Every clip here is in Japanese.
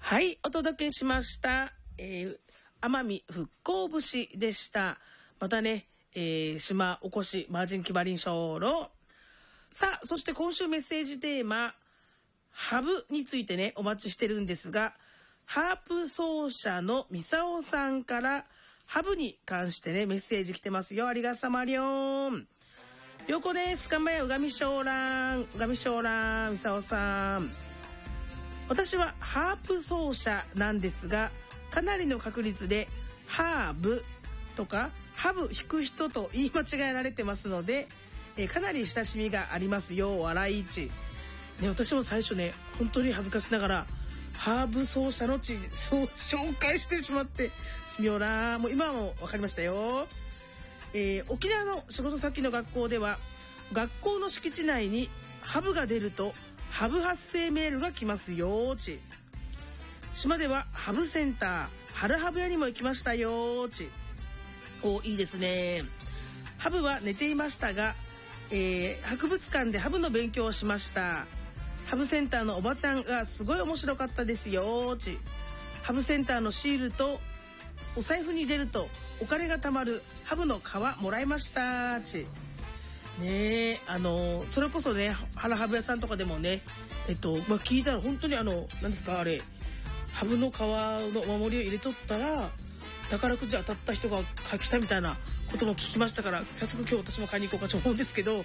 はい、お届けしました。奄美復興節でした。またね、島おこしマージンキバリンショーロ。さあ、そして今週メッセージテーマ、ハブについてね、お待ちしてるんですが、ハープ奏者のミサオさんからハブに関してね、メッセージ来てますよ。ありがさまりょん。りょうこです。かんばやうがみしょうらん。うがみしょうらん。ミサオさん。私はハープ奏者なんですが、かなりの確率でハーブとかハブ弾く人と言い間違えられてますので、かなり親しみがありますよ。笑い市、ね、私も最初ね、本当に恥ずかしながらハーブ奏者のそう紹介してしまってすみよら。もう今はもう分かりましたよ。沖縄の仕事先の学校では、学校の敷地内にハブが出るとハブ発生メールが来ますよ。島ではハブセンター、春ハブ屋にも行きましたよ。お、いいですね。ハブは寝ていましたが、博物館でハブの勉強をしました。ハブセンターのおばちゃんがすごい面白かったですよ。ハブセンターのシールとお財布に入れるとお金が貯まるハブの皮もらいました。ねえ、それこそね、原ハブ屋さんとかでもね、聞いたら本当に何ですかあれ、ハブの皮のお守りを入れとったら宝くじ当たった人が来たみたいなことも聞きましたから、早速今日私も買いに行こうかと思うんですけど、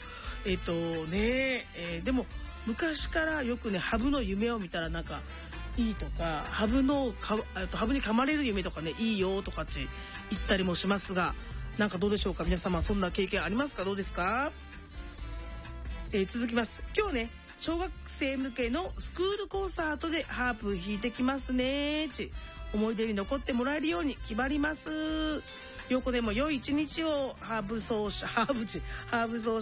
でも昔からよくね、ハブの夢を見たらなんかいいとか、ハブに噛まれる夢とかね、いいよとかって言ったりもしますが、なんかどうでしょうか皆様、そんな経験ありますか？どうですか？続きます。今日ね、小学生向けのスクールコンサートでハープ弾いてきますね。思い出に残ってもらえるように決まります。よこでも良い一日を。ハーブ奏者